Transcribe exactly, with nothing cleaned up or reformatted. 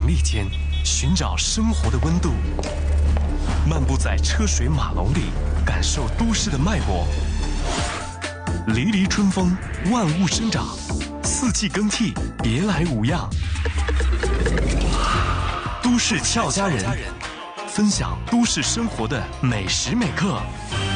力间，寻找生活的温度。漫步在车水马龙里，感受都市的脉搏。离离春风，万物生长，四季更替，别来无恙。都市俏佳人，分享都市生活的每时每刻。